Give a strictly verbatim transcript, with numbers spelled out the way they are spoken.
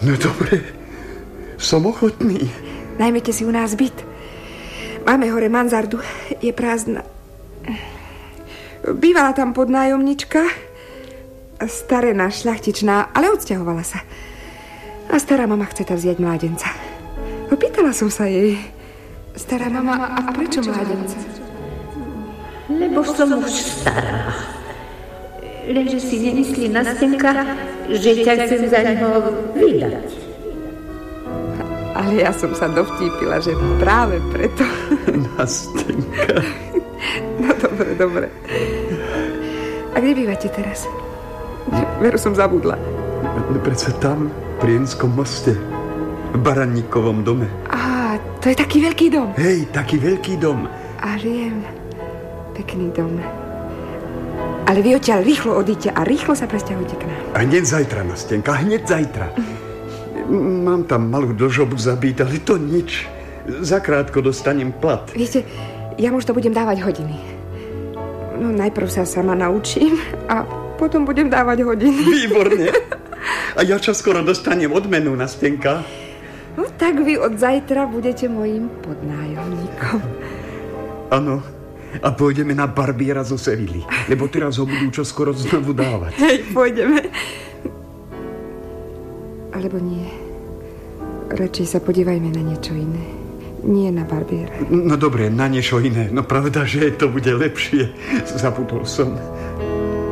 No dobre, som ochotný. Najmite si u nás byt. Máme hore mansardu, je prázdna. Bývala tam podnájomnička, starená, šľachtičná, ale odsťahovala sa. A stará mama chce tam vziať mládenca. Opýtala som sa jej. Stará mama, a prečo mládenca? Lebo som už stará. Lenže si nemyslí Nastenka, že ťa chcem za neho vydať. Ale ja som sa dovtípila, že práve preto. Nastenka. No dobre, dobre. A kde bývate teraz? Veru som zabudla. Prečo tam, pri Jenskom moste. V Baraníkovom dome. Á, to je taký veľký dom. Hej, taký veľký dom. A viem, pekný dom. Ale vy odtiaľ rýchlo odíďte a rýchlo sa presťahujte k nám. A hneď zajtra, Nastenka, hneď zajtra. Mám tam malú dlžobu zabiť, ale to nič. Zakrátko dostanem plat. Viete, ja už to budem dávať hodiny. No najprv sa sama naučím a potom budem dávať hodiny. Výborne. A ja čoskoro dostanem odmenu, Nastenka. No tak vy od zajtra budete mojím podnájomníkom. Áno. A pôjdeme na barbiera zo Sevily, lebo teraz ho budú čoskoro znovu dávať. Hej, pôjdeme. Alebo nie. Radšej sa podívajme na niečo iné. Nie na barbiera. No dobre, na niečo iné. No pravda, že to bude lepšie. Zabudol som.